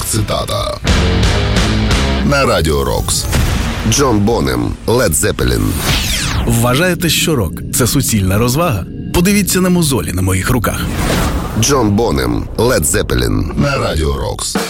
Рок-цитата на Радіо Рокс. Джон Бонем, Led Zeppelin. Вважаєте, що рок – це суцільна розвага? Подивіться на мозолі на моїх руках. Джон Бонем, Led Zeppelin на Радіо Рокс.